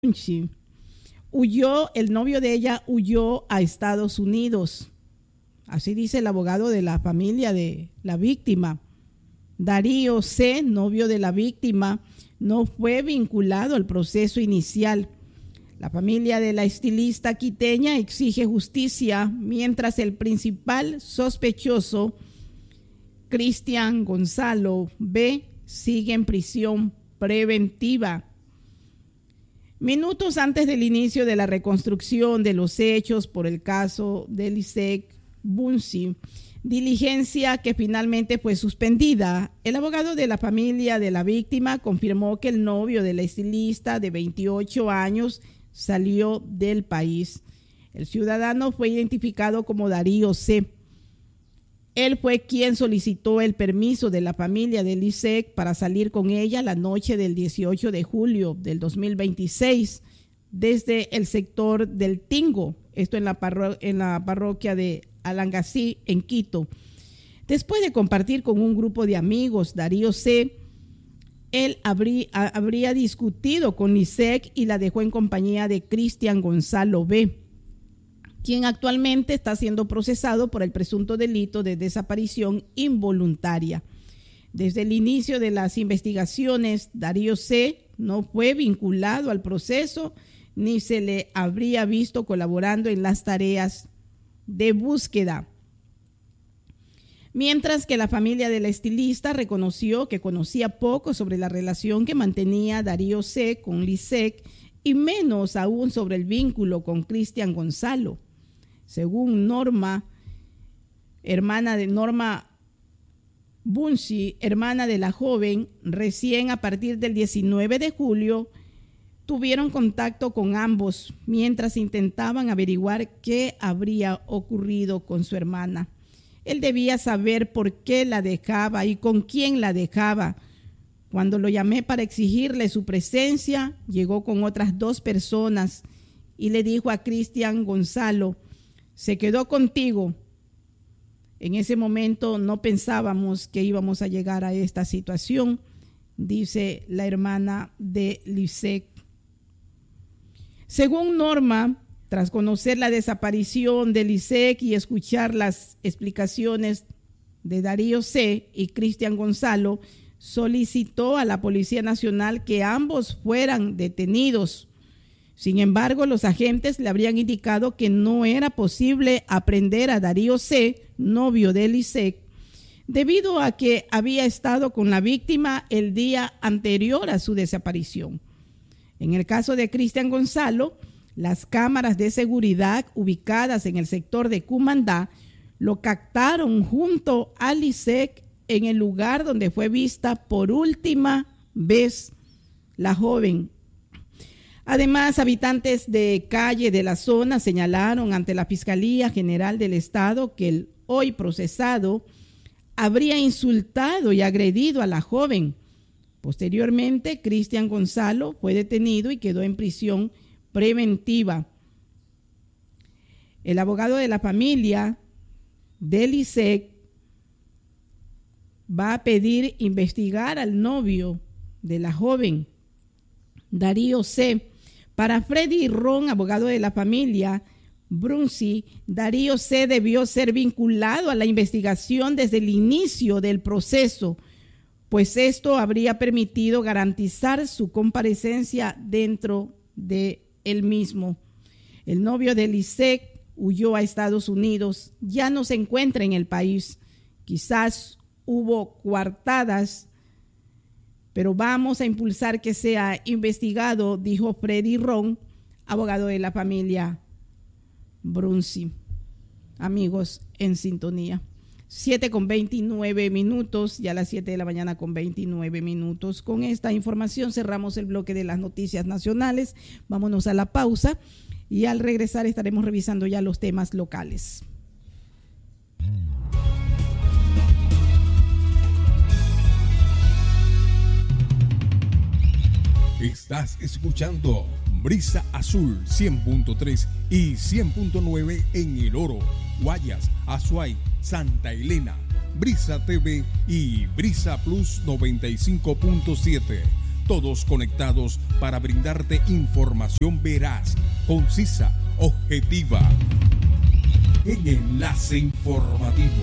El novio de ella huyó a Estados Unidos. Así dice el abogado de la familia de la víctima. Darío C., novio de la víctima, no fue vinculado al proceso inicial. La familia de la estilista quiteña exige justicia, mientras el principal sospechoso, Cristian Gonzalo B., sigue en prisión preventiva. Minutos antes del inicio de la reconstrucción de los hechos por el caso de Lisek Bunsi, diligencia que finalmente fue suspendida, el abogado de la familia de la víctima confirmó que el novio de la estilista de 28 años salió del país. El ciudadano fue identificado como Darío C. Él fue quien solicitó el permiso de la familia de Lisek para salir con ella la noche del 18 de julio del 2026 desde el sector del Tingo, esto en la parroquia de Alangasí, en Quito. Después de compartir con un grupo de amigos, Darío C., él habría discutido con Lisek y la dejó en compañía de Cristian Gonzalo B., quien actualmente está siendo procesado por el presunto delito de desaparición involuntaria. Desde el inicio de las investigaciones, Darío C. no fue vinculado al proceso ni se le habría visto colaborando en las tareas de búsqueda. Mientras que la familia de la estilista reconoció que conocía poco sobre la relación que mantenía Darío C. con Lisek y menos aún sobre el vínculo con Cristian Gonzalo. Según Norma, hermana de Norma Bunsi, hermana de la joven, recién a partir del 19 de julio tuvieron contacto con ambos mientras intentaban averiguar qué habría ocurrido con su hermana. Él debía saber por qué la dejaba y con quién la dejaba. Cuando lo llamé para exigirle su presencia, llegó con otras 2 personas y le dijo a Cristian Gonzalo: se quedó contigo. En ese momento no pensábamos que íbamos a llegar a esta situación, dice la hermana de Lisek. Según Norma, tras conocer la desaparición de Lisek y escuchar las explicaciones de Darío C. y Cristian Gonzalo, solicitó a la Policía Nacional que ambos fueran detenidos. Sin embargo, los agentes le habrían indicado que no era posible aprehender a Darío C., novio de Lisek, debido a que había estado con la víctima el día anterior a su desaparición. En el caso de Cristian Gonzalo, las cámaras de seguridad ubicadas en el sector de Cumandá lo captaron junto a Lisek en el lugar donde fue vista por última vez la joven. Además, habitantes de calle de la zona señalaron ante la Fiscalía General del Estado que el hoy procesado habría insultado y agredido a la joven. Posteriormente, Cristian Gonzalo fue detenido y quedó en prisión preventiva. El abogado de la familia de Lisek va a pedir investigar al novio de la joven, Darío C. Para Freddy Ron, abogado de la familia Bunsi, Darío C. debió ser vinculado a la investigación desde el inicio del proceso, pues esto habría permitido garantizar su comparecencia dentro de él mismo. El novio de Lisek huyó a Estados Unidos, ya no se encuentra en el país. Quizás hubo coartadas, pero vamos a impulsar que sea investigado, dijo Freddy Ron, abogado de la familia Bunsi. Amigos, en sintonía. 7:29, ya a las 7 de la mañana con 29 minutos. Con esta información cerramos el bloque de las noticias nacionales. Vámonos a la pausa y al regresar estaremos revisando ya los temas locales. Estás escuchando Brisa Azul 100.3 y 100.9 en El Oro, Guayas, Azuay, Santa Elena, Brisa TV y Brisa Plus 95.7. todos conectados para brindarte información veraz, concisa, objetiva. En Enlace Informativo.